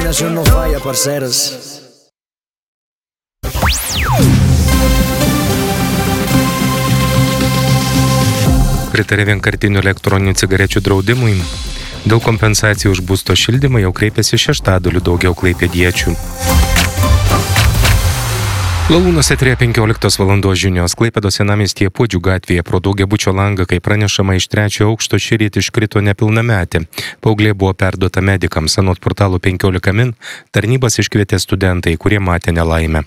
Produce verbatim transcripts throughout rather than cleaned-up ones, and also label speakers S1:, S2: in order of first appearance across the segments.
S1: combinación no falla, parceros.
S2: Pritarė vienkartinių elektroninių cigarečių draudimui. Dėl kompensacijų už būsto šildymą jau kreipėsi šeštadaliu daugiau klaipėdiečių. Lalūnuose turėjo penkioliktos valandos žinios. Klaipėdos senamiestyje Puodžių gatvėje pro daugiabučio langą, kaip pranešama, iš trečiojo aukšto šįryt iškrito nepilnametė. Paauglė buvo perduota medikams. Anot portalo penkiolika min tarnybas iškvietė studentai, kurie matė nelaimę.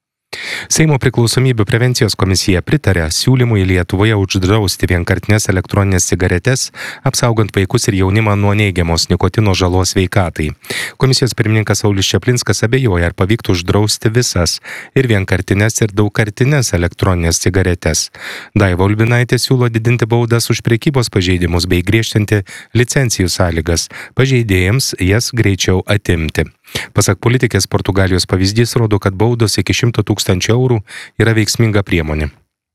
S2: Seimo priklausomybių prevencijos komisija pritarė siūlymui Lietuvoje uždrausti vienkartinės elektroninės cigaretes, apsaugant vaikus ir jaunimą nuo neigiamos nikotino žalos sveikatai. Komisijos pirmininkas Saulius Čaplinskas abejoja, ar pavyktų uždrausti visas ir vienkartinės ir daugkartinės elektroninės cigaretes. Daiva Ulbinaitė siūlo didinti baudas už prekybos pažeidimus bei griežtinti licencijų sąlygas, pažeidėjams jas greičiau atimti. Pasak politikės, Portugalijos pavyzdys rodo, kad baudos iki šimto tūkstančių eurų yra veiksminga priemonė.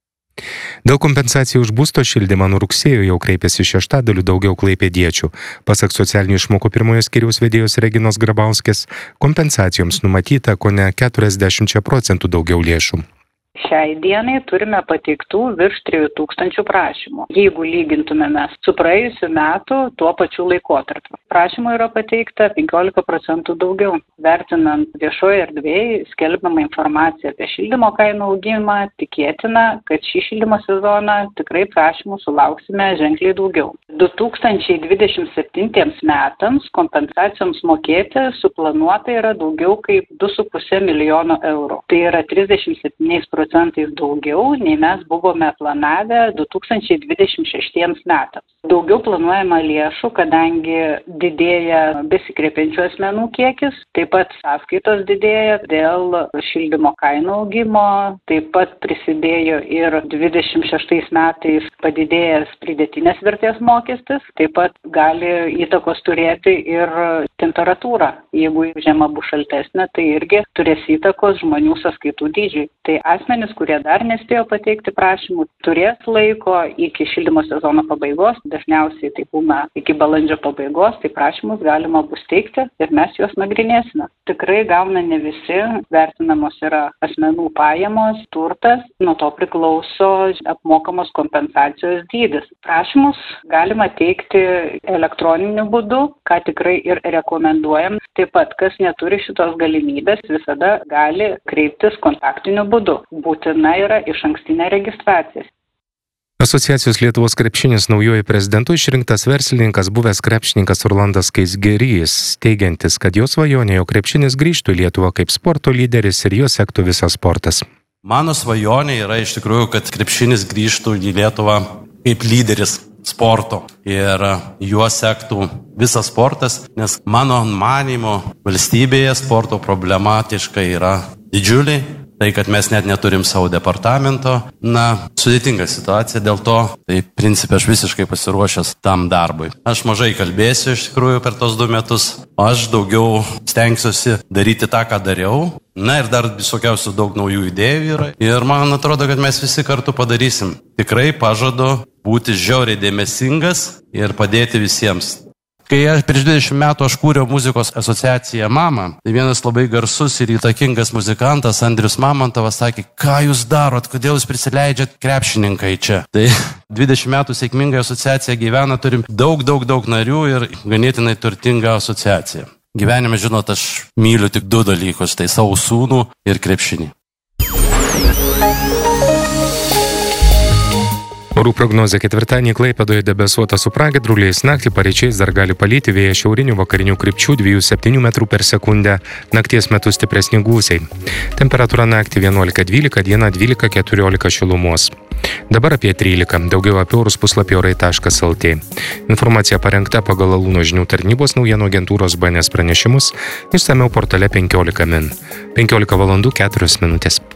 S2: Dėl kompensacijų už būsto šildymą nuo rugsėjo jau kreipėsi šeštadaliu daugiau klaipėdiečių. Pasak socialinių išmokų pirmojo skyriaus vedėjos Reginos Grabauskės, kompensacijoms numatyta kone keturiasdešimt procentų daugiau lėšų.
S3: Šiai dienai turime pateiktų virš trijų tūkstančių prašymų. Jeigu lygintumėme su praėjusiu metu tuo pačiu laikotarpiu. Prašymų yra pateikta penkiolika procentų daugiau. Vertinant viešoje erdvėje skelbiamą informaciją apie šildymo kainų augimą, tikėtina, kad šį šildymo sezoną tikrai prašymų sulauksime ženkliai daugiau. du tūkstančiai dvidešimt septintiems metams kompensacijoms mokėti suplanuota yra daugiau kaip du su puse milijono eurų. Tai yra trisdešimt septyniais procentais daugiau, nei mes buvome planavę du tūkstančiai dvidešimt šeštiems metams. Daugiau planuojama lėšų, kadangi didėja besikreipiančių asmenų kiekis, taip pat sąskaitos didėja dėl šildymo kainų augimo, taip pat prisidėjo ir dvidešimt šeštais metais padidėjęs pridėtinės vertės mokestis, taip pat gali įtakos turėti ir temperatūra. Jeigu žiema bus šaltesnė, tai irgi turės įtakos žmonių sąskaitų dydžiui. Tai asmenys, kurie dar nespėjo pateikti prašymų, turės laiko iki šildymo sezono pabaigos, dažniausiai tai būna iki balandžio pabaigos, tai prašymus galima bus teikti ir mes juos nagrinėsime. Tikrai gauna ne visi, vertinamos yra asmenų pajamos, turtas, nuo to priklauso apmokamos kompensacijos dydis. Prašymus galima teikti elektroniniu būdu, ką tikrai ir rekomenduojam. Taip pat, kas neturi šitos galimybės, visada gali kreiptis kontaktiniu būdu. Būtina yra išankstinė registracija.
S2: Asociacijos Lietuvos krepšinis naujoji prezidentu išrinktas verslininkas buvęs krepšininkas Rolandas Skaisgirys, teigiantis, kad jo svajonė, jog krepšinis grįžtų į Lietuvą kaip sporto lyderis ir jo sektų visas sportas.
S4: Mano svajonė yra iš tikrųjų, kad krepšinis grįžtų į Lietuvą kaip lyderis sporto ir juo sektų visas sportas, nes mano manymu valstybėje sporto problematiška yra didžiuliai. Tai, kad mes net neturim savo departamento, na, sudėtinga situacija, dėl to, tai principė aš visiškai pasiruošęs tam darbui. Aš mažai kalbėsiu iš tikrųjų per tos du metus, aš daugiau stengsiuosi daryti tą, ką dariau, na ir dar visokiausių daug naujų idėjų yra ir man atrodo, kad mes visi kartu padarysim. Tikrai pažadu būti žiauriai dėmesingas ir padėti visiems. Kai aš prieš dvidešimt metų aš kūriau muzikos asociaciją Mama, tai vienas labai garsus ir įtakingas muzikantas Andrius Mamontovas sakė, ką jūs darot, kodėl jūs prisileidžiat krepšininkai čia. Tai dvidešimt metų sėkmingai asociacija gyvena, turim daug, daug, daug narių ir ganėtinai turtingą asociaciją. Gyvenime, žinot, aš myliu tik du dalykus, tai savo sūnų ir krepšinį.
S2: Orų prognozė: ketvirtadienį Klaipėdoje debesuota su pragiedruliais, naktį paryčiais dar gali palyti, vėjas šiaurinių vakarinių krypčių dviejų septynių metrų per sekundę, nakties metu stipresni gūsiai. Temperatūra naktį vienuolika dvylika, dieną dvylika keturiolika šilumos. Dabar apie trylika, daugiau apie orus puslapį orai taškas lt. Informacija parengta pagal Lalūno žinių tarnybos naujienų agentūros B N S pranešimus, išsamiau portale penkiolika min. penkiolika valandų keturios minutės.